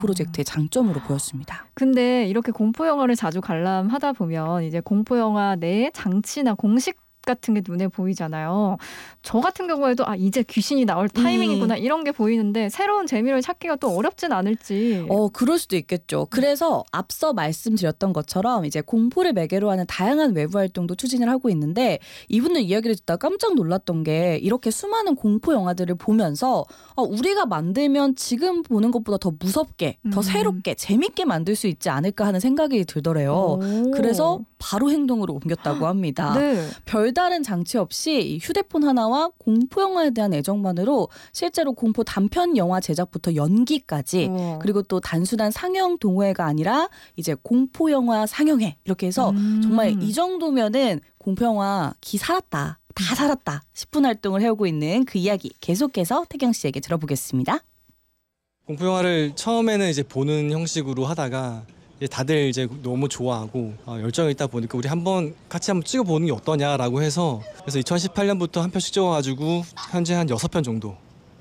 프로젝트의 장점으로 보였습니다. 근데 이렇게 공포 영화를 자주 관람하다 보면 이제 공포 영화 내에 장치나 공식 같은 게 눈에 보이잖아요. 저 같은 경우에도 이제 귀신이 나올 타이밍이구나 이런 게 보이는데 새로운 재미를 찾기가 또 어렵진 않을지. 그럴 수도 있겠죠. 그래서 앞서 말씀드렸던 것처럼 이제 공포를 매개로 하는 다양한 외부 활동도 추진을 하고 있는데 이분들 이야기를 듣다 깜짝 놀랐던 게 이렇게 수많은 공포 영화들을 보면서 우리가 만들면 지금 보는 것보다 더 무섭게, 더 새롭게, 재밌게 만들 수 있지 않을까 하는 생각이 들더래요. 그래서 바로 행동으로 옮겼다고 합니다. 네. 별다른 장치 없이 휴대폰 하나와 공포 영화에 대한 애정만으로 실제로 공포 단편 영화 제작부터 연기까지 그리고 또 단순한 상영 동호회가 아니라 이제 공포 영화 상영회 이렇게 해서 정말 이 정도면은 공포 영화 기 살았다. 다 살았다 싶은 활동을 해오고 있는 그 이야기 계속해서 태경 씨에게 들어보겠습니다. 공포 영화를 처음에는 이제 보는 형식으로 하다가 다들 이제 너무 좋아하고 열정이 있다 보니까 우리 같이 한번 찍어보는 게 어떠냐라고 해서 그래서 2018년부터 한 편씩 찍어가지고 현재 한 6편 정도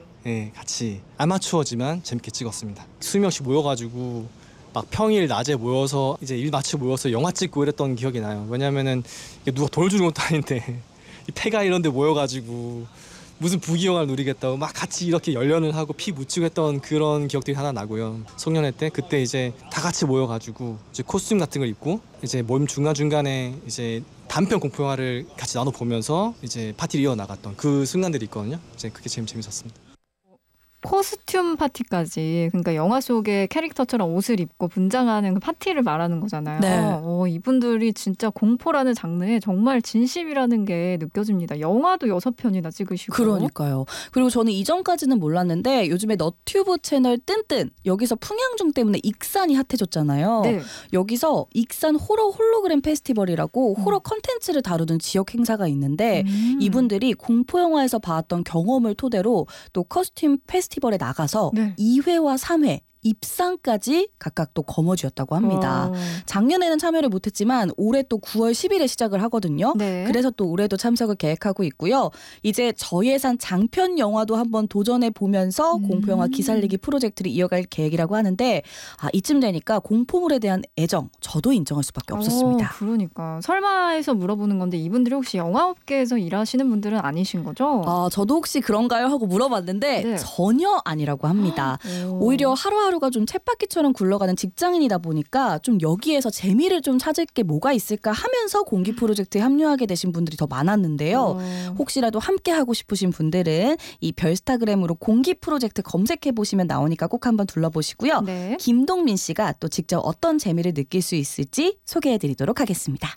같이 아마추어지만 재밌게 찍었습니다. 20명씩 모여가지고 막 평일 낮에 모여서 이제 일 마치고 모여서 영화 찍고 이랬던 기억이 나요. 왜냐면은 누가 돈을 주는 것도 아닌데 이 폐가 이런 데 모여가지고 무슨 부귀영화를 누리겠다고 막 같이 이렇게 연련을 하고 피 묻히고 했던 그런 기억들이 하나 나고요. 송년회 때 그때 이제 다 같이 모여가지고 이제 코스튬 같은 걸 입고 이제 모임 중간중간에 이제 단편 공포 영화를 같이 나눠 보면서 이제 파티를 이어나갔던 그 순간들이 있거든요. 이제 그게 제일 재밌었습니다. 코스튬 파티까지, 그러니까 영화 속의 캐릭터처럼 옷을 입고 분장하는 그 파티를 말하는 거잖아요. 네. 이분들이 진짜 공포라는 장르에 정말 진심이라는 게 느껴집니다. 영화도 6편이나 찍으시고. 그러니까요. 그리고 저는 이전까지는 몰랐는데 요즘에 너튜브 채널 뜬뜬 여기서 풍양중 때문에 익산이 핫해졌잖아요. 네. 여기서 익산 호러 홀로그램 페스티벌이라고 호러 컨텐츠를 다루는 지역 행사가 있는데 이분들이 공포 영화에서 봐왔던 경험을 토대로 또 커스튬 페스티벌에 나가서 2회와 3회 입상까지 각각 또 거머쥐었다고 합니다. 작년에는 참여를 못했지만 올해 또 9월 10일에 시작을 하거든요. 네. 그래서 또 올해도 참석을 계획하고 있고요. 이제 저예산 장편 영화도 한번 도전해 보면서 공포영화 기살리기 프로젝트를 이어갈 계획이라고 하는데 이쯤 되니까 공포물에 대한 애정 저도 인정할 수밖에 없었습니다. 그러니까 설마해서 물어보는 건데 이분들이 혹시 영화업계에서 일하시는 분들은 아니신 거죠? 저도 혹시 그런가요? 하고 물어봤는데 전혀 아니라고 합니다. 오히려 하루하루가 좀 쳇바퀴처럼 굴러가는 직장인이다 보니까 좀 여기에서 재미를 좀 찾을 게 뭐가 있을까 하면서 공기 프로젝트에 합류하게 되신 분들이 더 많았는데요. 혹시라도 함께 하고 싶으신 분들은 이 별스타그램으로 공기 프로젝트 검색해 보시면 나오니까 꼭 한번 둘러보시고요. 네. 김동민 씨가 또 직접 어떤 재미를 느낄 수 있을지 소개해 드리도록 하겠습니다.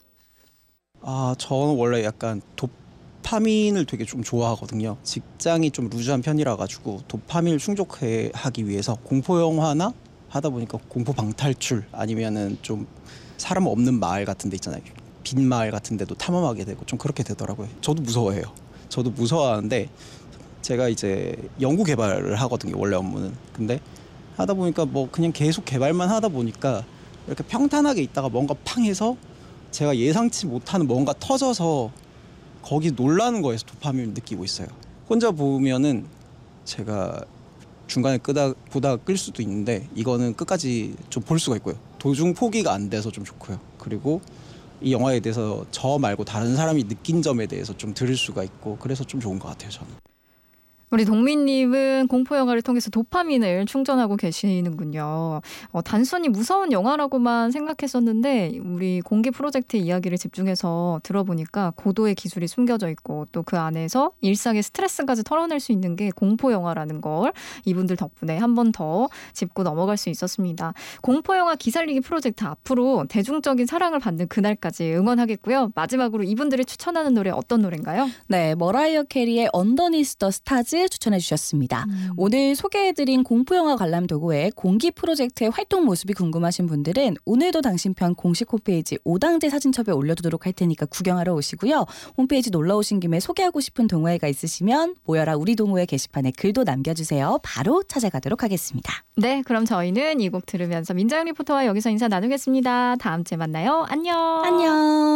저는 원래 약간 도파민을 되게 좀 좋아하거든요. 직장이 좀 루즈한 편이라 가지고 도파민을 충족하기 위해서 공포 영화나 하다 보니까 공포 방탈출 아니면은 좀 사람 없는 마을 같은 데 있잖아요. 빈 마을 같은 데도 탐험하게 되고 좀 그렇게 되더라고요. 저도 무서워해요. 저도 무서워하는데 제가 이제 연구 개발을 하거든요. 원래 업무는. 근데 하다 보니까 뭐 그냥 계속 개발만 하다 보니까 이렇게 평탄하게 있다가 뭔가 팡해서 제가 예상치 못하는 뭔가 터져서 거기 놀라는 거에서 도파민을 느끼고 있어요. 혼자 보면은 제가 중간에 보다가 끌 수도 있는데 이거는 끝까지 좀 볼 수가 있고요. 도중 포기가 안 돼서 좀 좋고요. 그리고 이 영화에 대해서 저 말고 다른 사람이 느낀 점에 대해서 좀 들을 수가 있고 그래서 좀 좋은 것 같아요. 저는. 우리 동민님은 공포 영화를 통해서 도파민을 충전하고 계시는군요. 단순히 무서운 영화라고만 생각했었는데 우리 공기 프로젝트 이야기를 집중해서 들어보니까 고도의 기술이 숨겨져 있고 또 그 안에서 일상의 스트레스까지 털어낼 수 있는 게 공포 영화라는 걸 이분들 덕분에 한 번 더 짚고 넘어갈 수 있었습니다. 공포 영화 기살리기 프로젝트 앞으로 대중적인 사랑을 받는 그날까지 응원하겠고요. 마지막으로 이분들이 추천하는 노래 어떤 노래인가요? 네, 머라이어 캐리의 언더니스 더 스타즈 추천해 주셨습니다. 오늘 소개해드린 공포영화 관람 도구의 공기 프로젝트의 활동 모습이 궁금하신 분들은 오늘도 당신편 공식 홈페이지 오당제 사진첩에 올려두도록 할 테니까 구경하러 오시고요. 홈페이지 놀러오신 김에 소개하고 싶은 동호회가 있으시면 모여라 우리 동호회 게시판에 글도 남겨주세요. 바로 찾아가도록 하겠습니다. 네, 그럼 저희는 이 곡 들으면서 민자영 리포터와 여기서 인사 나누겠습니다. 다음 주에 만나요. 안녕. 안녕.